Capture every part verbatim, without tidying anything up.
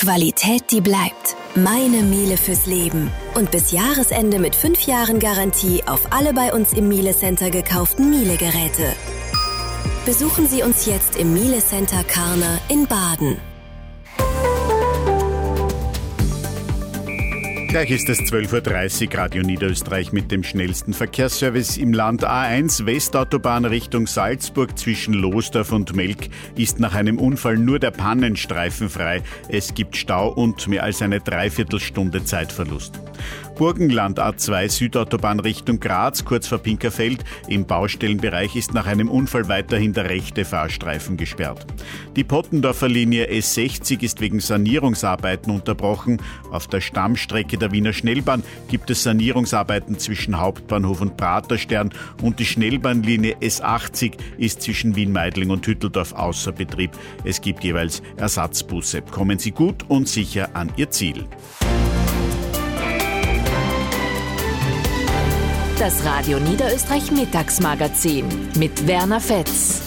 Qualität, die bleibt. Meine Miele fürs Leben. Und bis Jahresende mit fünf Jahren Garantie auf alle bei uns im Miele Center gekauften Miele-Geräte. Besuchen Sie uns jetzt im Miele Center Karner in Baden. Gleich ist es zwölf Uhr dreißig, Radio Niederösterreich mit dem schnellsten Verkehrsservice im Land. A eins Westautobahn Richtung Salzburg zwischen Losdorf und Melk ist nach einem Unfall nur der Pannenstreifen frei. Es gibt Stau und mehr als eine Dreiviertelstunde Zeitverlust. Burgenland A zwei Südautobahn Richtung Graz, kurz vor Pinkerfeld. Im Baustellenbereich ist nach einem Unfall weiterhin der rechte Fahrstreifen gesperrt. Die Pottendorfer Linie S sechzig ist wegen Sanierungsarbeiten unterbrochen. Auf der Stammstrecke der Wiener Schnellbahn gibt es Sanierungsarbeiten zwischen Hauptbahnhof und Praterstern und die Schnellbahnlinie S achtzig ist zwischen Wien-Meidling und Hütteldorf außer Betrieb. Es gibt jeweils Ersatzbusse. Kommen Sie gut und sicher an Ihr Ziel. Das Radio Niederösterreich Mittagsmagazin mit Werner Fetz.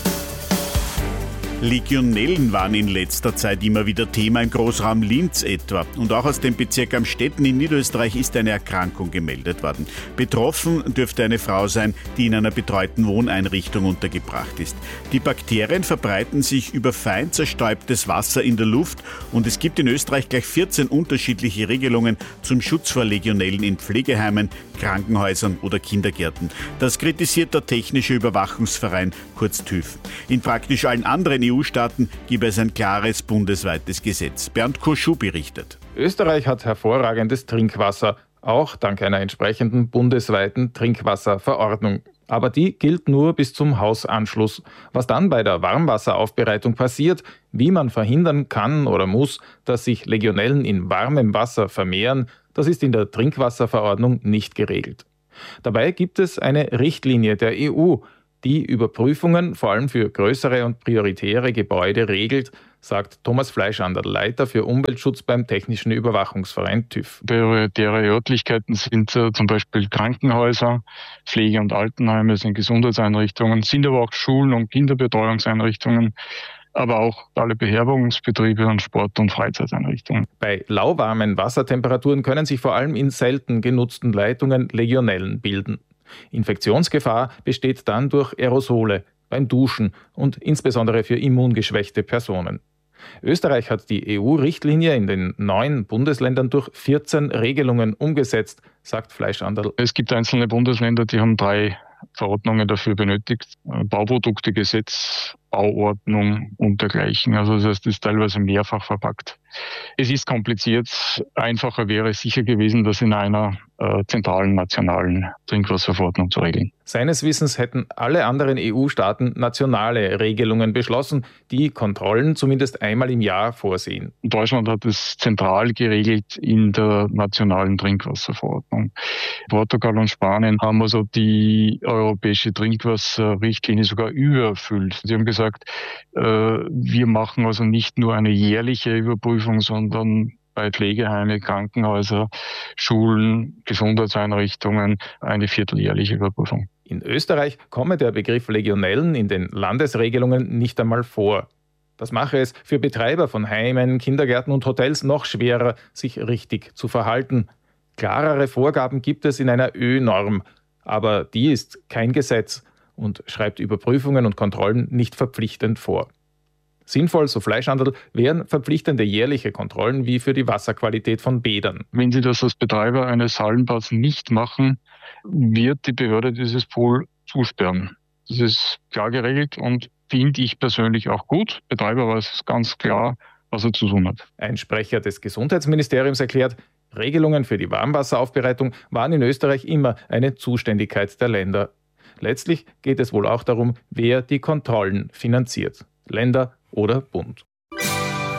Legionellen waren in letzter Zeit immer wieder Thema im Großraum Linz etwa. Und auch aus dem Bezirk Amstetten in Niederösterreich ist eine Erkrankung gemeldet worden. Betroffen dürfte eine Frau sein, die in einer betreuten Wohneinrichtung untergebracht ist. Die Bakterien verbreiten sich über fein zerstäubtes Wasser in der Luft und es gibt in Österreich gleich vierzehn unterschiedliche Regelungen zum Schutz vor Legionellen in Pflegeheimen, Krankenhäusern oder Kindergärten. Das kritisiert der Technische Überwachungsverein, kurz TÜV. In praktisch allen anderen E U-Staaten gibt es ein klares bundesweites Gesetz. Bernd Koschuh berichtet. Österreich hat hervorragendes Trinkwasser, auch dank einer entsprechenden bundesweiten Trinkwasserverordnung. Aber die gilt nur bis zum Hausanschluss. Was dann bei der Warmwasseraufbereitung passiert, wie man verhindern kann oder muss, dass sich Legionellen in warmem Wasser vermehren, das ist in der Trinkwasserverordnung nicht geregelt. Dabei gibt es eine Richtlinie der E U, die Überprüfungen vor allem für größere und prioritäre Gebäude regelt, sagt Thomas Fleischandl, Leiter für Umweltschutz beim Technischen Überwachungsverein TÜV. Prioritäre Örtlichkeiten sind äh, zum Beispiel Krankenhäuser, Pflege- und Altenheime, sind Gesundheitseinrichtungen, sind aber auch Schulen und Kinderbetreuungseinrichtungen, aber auch alle Beherbergungsbetriebe und Sport- und Freizeiteinrichtungen. Bei lauwarmen Wassertemperaturen können sich vor allem in selten genutzten Leitungen Legionellen bilden. Infektionsgefahr besteht dann durch Aerosole beim Duschen und insbesondere für immungeschwächte Personen. Österreich hat die E U-Richtlinie in den neun Bundesländern durch vierzehn Regelungen umgesetzt, sagt Fleischandl. Es gibt einzelne Bundesländer, die haben drei Verordnungen dafür benötigt. Bauproduktegesetz, Bauordnung und dergleichen. Also das heißt, es ist teilweise mehrfach verpackt. Es ist kompliziert. Einfacher wäre es sicher gewesen, das in einer äh, zentralen nationalen Trinkwasserverordnung zu regeln. Seines Wissens hätten alle anderen E U-Staaten nationale Regelungen beschlossen, die Kontrollen zumindest einmal im Jahr vorsehen. Deutschland hat es zentral geregelt in der nationalen Trinkwasserverordnung. Portugal und Spanien haben also die europäische Trinkwasserrichtlinie sogar übererfüllt. Sie haben gesagt, äh, wir machen also nicht nur eine jährliche Überprüfung, sondern bei Pflegeheime, Krankenhäuser, Schulen, Gesundheitseinrichtungen eine vierteljährliche Überprüfung. In Österreich komme der Begriff Legionellen in den Landesregelungen nicht einmal vor. Das mache es für Betreiber von Heimen, Kindergärten und Hotels noch schwerer, sich richtig zu verhalten. Klarere Vorgaben gibt es in einer Ö-Norm, aber die ist kein Gesetz und schreibt Überprüfungen und Kontrollen nicht verpflichtend vor. Sinnvoll, so Fleischandl, wären verpflichtende jährliche Kontrollen wie für die Wasserqualität von Bädern. Wenn Sie das als Betreiber eines Hallenbads nicht machen, wird die Behörde dieses Pool zusperren. Das ist klar geregelt und finde ich persönlich auch gut. Betreiber weiß ganz klar, was er zu tun hat. Ein Sprecher des Gesundheitsministeriums erklärt, Regelungen für die Warmwasseraufbereitung waren in Österreich immer eine Zuständigkeit der Länder. Letztlich geht es wohl auch darum, wer die Kontrollen finanziert. Länder oder Bund.